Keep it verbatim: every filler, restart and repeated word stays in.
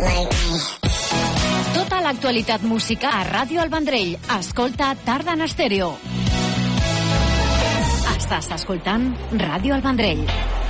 Tota l'actualitat musical a Ràdio El Vendrell. Escolta Tarda en Estèreo. Estàs escoltant Ràdio El Vendrell.